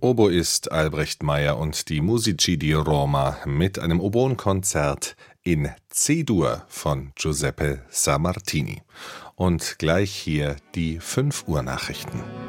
Oboist Albrecht Meyer und die Musici di Roma mit einem Oboenkonzert in C-Dur von Giuseppe Sammartini. Und gleich hier die 5 Uhr Nachrichten.